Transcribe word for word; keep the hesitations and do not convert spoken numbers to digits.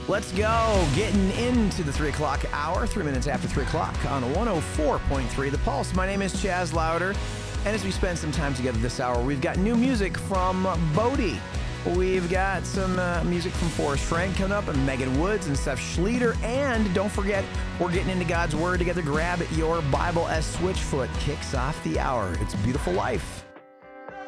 Let's go. Getting into the three o'clock hour, three minutes after three o'clock on one oh four point three The Pulse. My name is Chaz Louder, and as we spend some time together this hour, we've got new music from Bodie. We've got some uh, music from Forrest Frank coming up, and Megan Woods and Seth Schlueter, and don't forget, we're getting into God's Word together. Grab your Bible as Switchfoot kicks off the hour. It's a beautiful life.